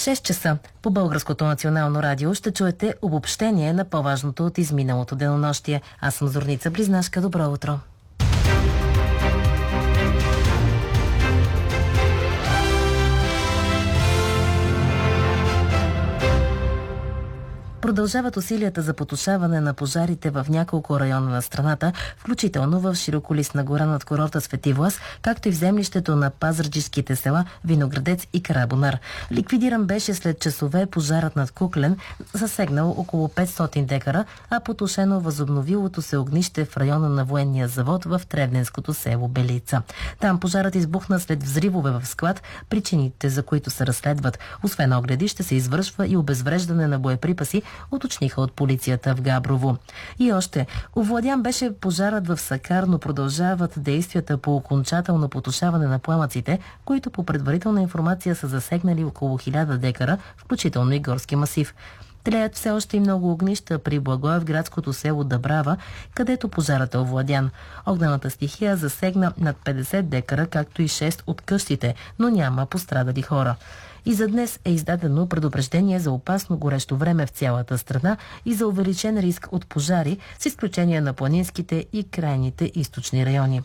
6 часа по Българското национално радио ще чуете обобщение на по-важното от изминалото денонощие. Аз съм Зорница Близнашка. Добро утро! Продължават усилията за потушаване на пожарите в няколко района на страната, включително в широколистна гора над курорта Свети Влас, както и в землището на пазарджишките села Виноградец и Карабонар. Ликвидиран беше след часове пожарът над Куклен, засегнал около 500 декара, а потушено възобновилото се огнище в района на военния завод в Тревненското село Белица. Там пожарът избухна след взривове в склад, причините за които се разследват. Освен огледи, ще се извършва и обезвреждане на боеприпаси, уточниха от полицията в Габрово. И още, овладян беше пожарът в Сакар, но продължават действията по окончателно потушаване на пламъците, които по предварителна информация са засегнали около 1000 декара, включително и горски масив. Тлеят все още и много огнища при Благоевградското село Дъбрава, където пожарът е овладян. Огнената стихия засегна над 50 декара, както и 6 от къщите, но няма пострадали хора. И за днес е издадено предупреждение за опасно горещо време в цялата страна и за увеличен риск от пожари, с изключение на планинските и крайните източни райони.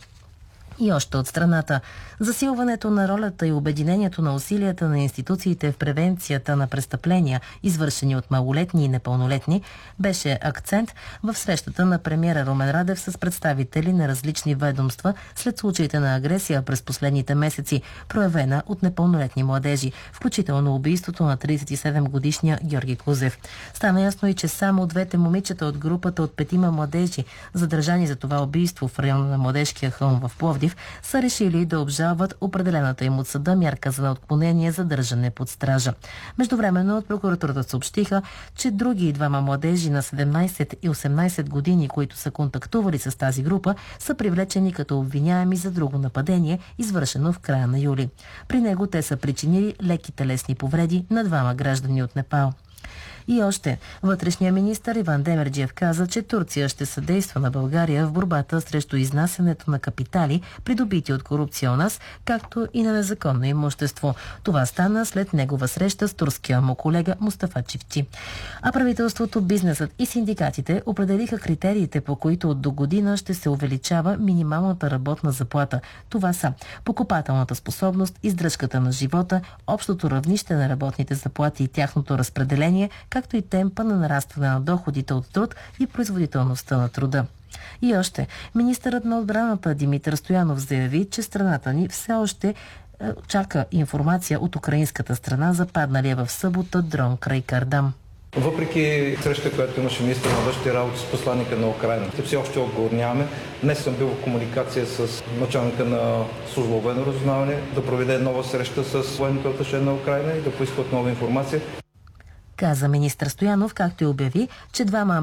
И още от страната. Засилването на ролята и обединението на усилията на институциите в превенцията на престъпления, извършени от малолетни и непълнолетни, беше акцент в срещата на премиера Румен Радев с представители на различни ведомства след случаите на агресия през последните месеци, проявена от непълнолетни младежи, включително убийството на 37-годишния Георги Кузев. Стана ясно и, че само двете момичета от групата от 5 младежи, задържани за това убийство в района на Младежкия хълм в Пловдив, са решили да обжалват определената им от съда мярка за неотклонение за държане под стража. Междувременно от прокуратурата съобщиха, че други двама младежи на 17 и 18 години, които са контактували с тази група, са привлечени като обвиняеми за друго нападение, извършено в края на юли. При него те са причинили леки телесни повреди на двама граждани от Непал. И още, вътрешният министър Иван Демерджиев каза, че Турция ще съдейства на България в борбата срещу изнасянето на капитали, придобити от корупция у нас, както и на незаконно имущество. Това стана след негова среща с турския му колега Мустафа Чифти. А правителството, бизнесът и синдикатите определиха критериите, по които от до година ще се увеличава минималната работна заплата. Това са покупателната способност, издръжката на живота, общото равнище на работните заплати и тяхното разпределение, както и темпа на нарастване на доходите от труд и производителността на труда. И още, министърът на отбраната Димитър Стоянов заяви, че страната ни все още чака информация от украинската страна за падналия в събота дрон край Кардам. Въпреки среща, която имаше министър на външните работи с посланника на Украйна, все още отговор нямаме. Днес съм бил в комуникация с началника на служба военно разузнаване да проведе нова среща с военното аташе на Украйна и да поискат нова информация, каза министър Стоянов, както и обяви, че два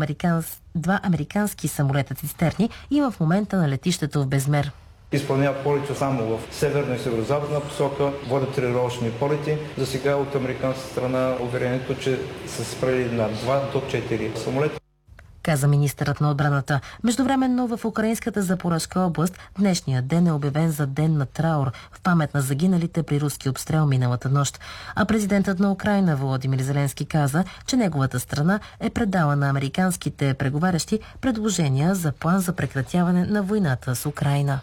американски самолета цистерни има в момента на летището в Безмер. Изпълняват полети само в северна и северо-западна посока, водят тренировъчни полети. За сега от американска страна уверението, че са спрели на 2 до 4 самолета, каза министърът на отбраната. Междувременно в украинската Запорожка област днешният ден е обявен за ден на траур в памет на загиналите при руски обстрел миналата нощ. А президентът на Украйна Володимир Зеленски каза, че неговата страна е предала на американските преговарящи предложения за план за прекратяване на войната с Украйна.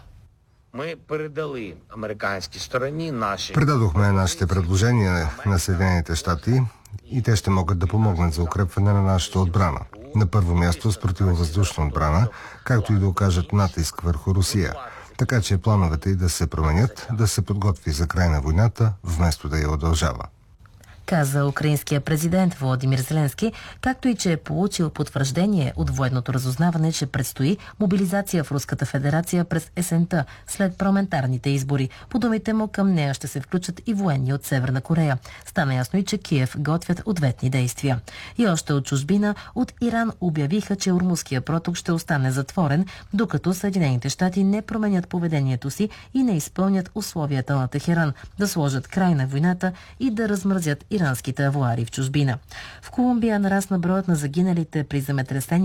Предадохме нашите предложения на Съединените щати и те ще могат да помогнат за укрепване на нашата отбрана. На първо място с противовъздушна отбрана, както и да окажат натиск върху Русия. Така че плановете й да се променят, да се подготви за край на войната, вместо да я удължава, каза украинския президент Володимир Зеленски, както и че е получил потвърждение от военното разузнаване, че предстои мобилизация в Руската федерация през есента, след парламентарните избори. По думите му, към нея ще се включат и военни от Северна Корея. Стана ясно и, че Киев готвят ответни действия. И още от чужбина, от Иран обявиха, че Ормузския проток ще остане затворен, докато Съединените щати не променят поведението си и не изпълнят условията на Техеран да сложат край на войната и да размразят иранските авоари в чужбина. В Колумбия нарасна броят на загиналите при земетресение